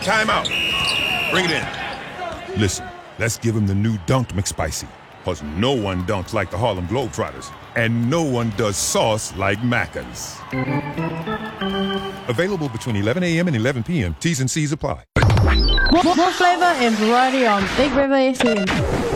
Time out. Bring it in. Listen, let's give him the new Dunked McSpicy. Because no one dunks like the Harlem Globetrotters. And no one does sauce like Macca's. Available between 11 a.m. and 11 p.m. T's and C's apply. More flavor and variety on Big River FM.